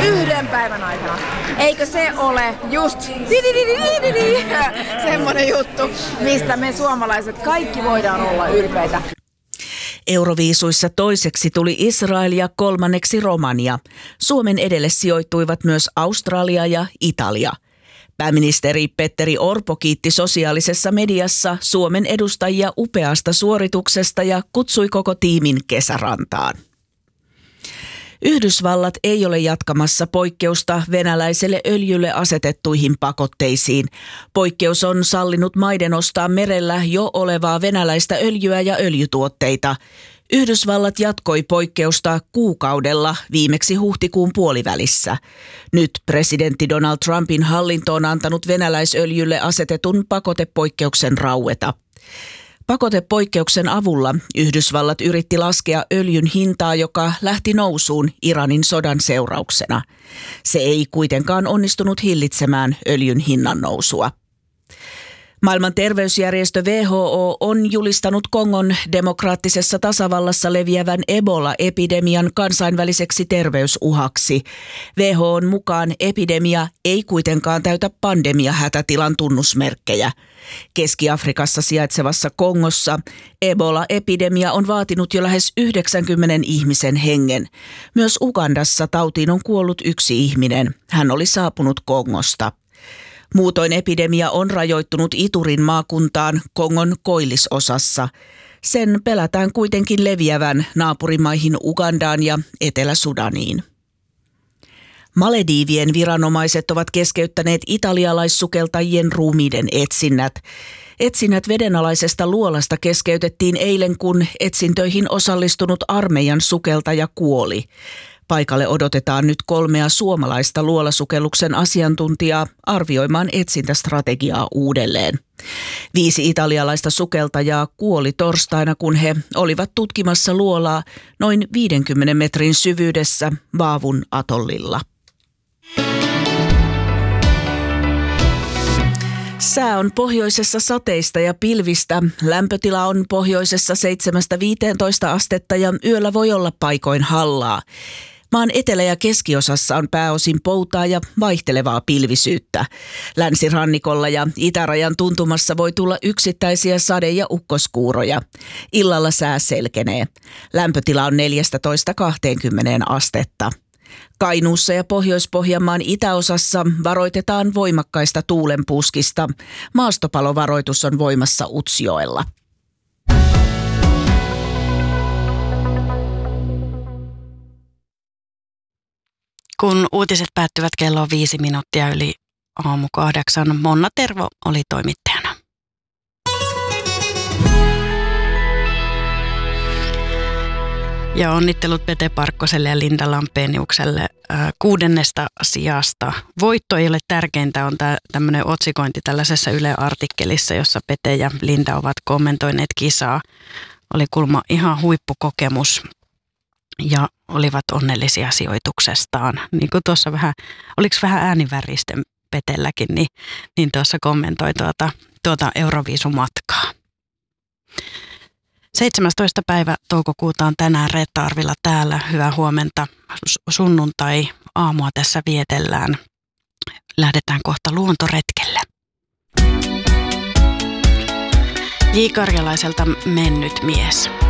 1 päivän aikana. Eikö se ole just semmoinen juttu, mistä me suomalaiset kaikki voidaan olla ylpeitä? Euroviisuissa toiseksi tuli Israel ja 3. Romania. Suomen edelle sijoittuivat myös Australia ja Italia. Pääministeri Petteri Orpo kiitti sosiaalisessa mediassa Suomen edustajia upeasta suorituksesta ja kutsui koko tiimin kesärantaan. Yhdysvallat ei ole jatkamassa poikkeusta venäläiselle öljylle asetettuihin pakotteisiin. Poikkeus on sallinut maiden ostaa merellä jo olevaa venäläistä öljyä ja öljytuotteita. Yhdysvallat jatkoi poikkeusta kuukaudella viimeksi huhtikuun puolivälissä. Nyt presidentti Donald Trumpin hallinto on antanut venäläisöljylle asetetun pakotepoikkeuksen raueta. Pakotepoikkeuksen avulla Yhdysvallat yritti laskea öljyn hintaa, joka lähti nousuun Iranin sodan seurauksena. Se ei kuitenkaan onnistunut hillitsemään öljyn hinnan nousua. Maailman terveysjärjestö WHO on julistanut Kongon demokraattisessa tasavallassa leviävän Ebola-epidemian kansainväliseksi terveysuhaksi. WHO:n mukaan epidemia ei kuitenkaan täytä pandemiahätätilan tunnusmerkkejä. Keski-Afrikassa sijaitsevassa Kongossa Ebola-epidemia on vaatinut jo lähes 90 ihmisen hengen. Myös Ugandassa tautiin on kuollut 1 ihminen. Hän oli saapunut Kongosta. Muutoin epidemia on rajoittunut Iturin maakuntaan Kongon koillisosassa. Sen pelätään kuitenkin leviävän naapurimaihin Ugandaan ja Etelä-Sudaniin. Malediivien viranomaiset ovat keskeyttäneet italialaissukeltajien ruumiiden etsinnät. Etsinnät vedenalaisesta luolasta keskeytettiin eilen, kun etsintöihin osallistunut armeijan sukeltaja kuoli. Paikalle odotetaan nyt 3 suomalaista luolasukelluksen asiantuntijaa arvioimaan etsintästrategiaa uudelleen. 5 italialaista sukeltajaa kuoli torstaina, kun he olivat tutkimassa luolaa noin 50 metrin syvyydessä Vaavun atollilla. Sää on pohjoisessa sateista ja pilvistä. Lämpötila on pohjoisessa 7-15 astetta ja yöllä voi olla paikoin hallaa. Maan etelä- ja keskiosassa on pääosin poutaa ja vaihtelevaa pilvisyyttä. Länsirannikolla ja itärajan tuntumassa voi tulla yksittäisiä sade- ja ukkoskuuroja. Illalla sää selkenee. Lämpötila on 14-20 astetta. Kainuussa ja Pohjois-Pohjanmaan itäosassa varoitetaan voimakkaista tuulenpuuskista. Maastopalovaroitus on voimassa Utsjoella. Kun uutiset päättyvät kello 5 minuuttia yli 7:08, Monna Tervo oli toimittajana. Ja onnittelut Pete Parkkoselle ja Linda Lampeniukselle 6. sijasta. Voitto ei ole tärkeintä, on tämmöinen otsikointi tällaisessa Yle-artikkelissa, jossa Pete ja Linda ovat kommentoineet kisaa. Oli kulma ihan huippukokemus ja olivat onnellisia sijoituksestaan. Niin kuin tuossa oliko vähän ääniväristen Petelläkin, niin tuossa kommentoi tuota Euroviisumatkaa. 17. päivä toukokuuta on tänään Reetta Arvila täällä. Hyvää huomenta. Sunnuntai-aamua tässä vietellään. Lähdetään kohta luontoretkelle. J. Karjalaiselta Mennyt mies.